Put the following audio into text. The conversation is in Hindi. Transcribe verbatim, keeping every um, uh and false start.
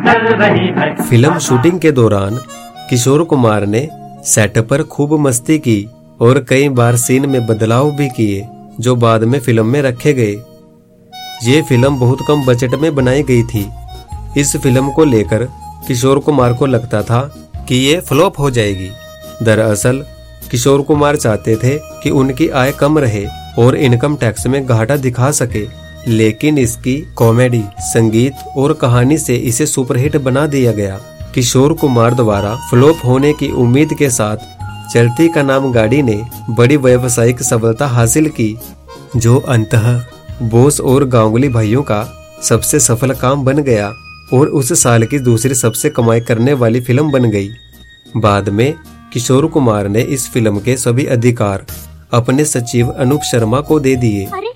फिल्म शूटिंग के दौरान किशोर कुमार ने सेट पर खूब मस्ती की और कई बार सीन में बदलाव भी किए जो बाद में फिल्म में रखे गए। ये फिल्म बहुत कम बजट में बनाई गई थी। इस फिल्म को लेकर किशोर कुमार को लगता था कि ये फ्लॉप हो जाएगी। दरअसल किशोर कुमार चाहते थे कि उनकी आय कम रहे और इनकम टैक्स में घाटा दिखा सके, लेकिन इसकी कॉमेडी, संगीत और कहानी से इसे सुपरहिट बना दिया गया। किशोर कुमार द्वारा फ्लॉप होने की उम्मीद के साथ चलती का नाम गाड़ी ने बड़ी व्यावसायिक सफलता हासिल की, जो अंततः बॉस और गांगुली भाइयों का सबसे सफल काम बन गया और उस साल की दूसरी सबसे कमाई करने वाली फिल्म बन गई। बाद में किशोर कुमार ने इस फिल्म के सभी अधिकार अपने सचिव अनूप शर्मा को दे दिए।